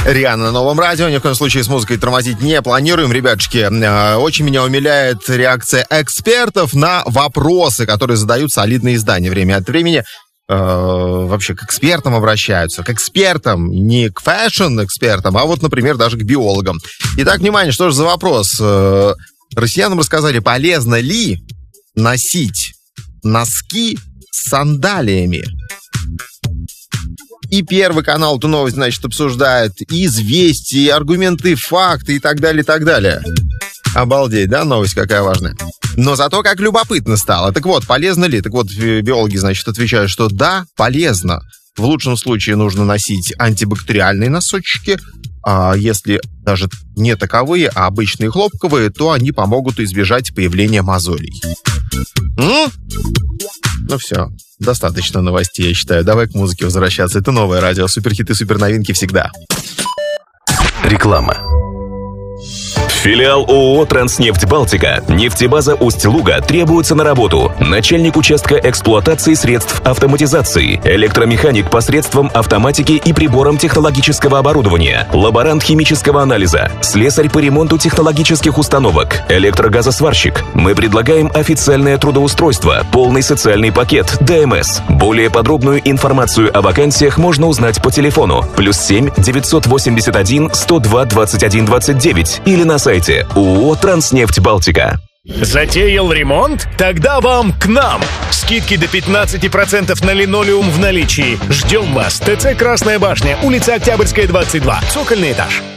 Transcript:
Риана на Новом радио. Ни в коем случае с музыкой тормозить не планируем, ребятушки. Очень меня умиляет реакция экспертов на вопросы, которые задают солидные издания время от времени. Вообще к экспертам обращаются. К экспертам, не к фэшн-экспертам, а вот, например, даже к биологам. Итак, внимание, что же за вопрос? Россиянам рассказали, полезно ли носить носки с сандалиями. И Первый канал эту новость, значит, обсуждает. И известия, и аргументы, факты и так далее, и так далее. Обалдеть, да, новость какая важная. Но зато как любопытно стало. Так вот, полезно ли? Так вот, биологи, значит, отвечают, что да, полезно. В лучшем случае нужно носить антибактериальные носочки. А если даже не таковые, а обычные хлопковые, то они помогут избежать появления мозолей. Ну все, достаточно новостей, я считаю. Давай к музыке возвращаться. Это новое радио. Суперхиты, суперновинки всегда. Реклама. Филиал ООО «Транснефть Балтика», нефтебаза Усть-Луга требуется на работу. Начальник участка эксплуатации средств автоматизации, электромеханик посредством автоматики и прибором технологического оборудования, лаборант химического анализа, слесарь по ремонту технологических установок, электрогазосварщик. Мы предлагаем официальное трудоустройство, полный социальный пакет, ДМС. Более подробную информацию о вакансиях можно узнать по телефону +7 981 102 21 29 или на сайте ООО «Транснефть Балтика». Затеял ремонт? Тогда вам к нам! Скидки до 15% на линолеум в наличии. Ждем вас. ТЦ «Красная башня», улица Октябрьская, 22, цокольный этаж.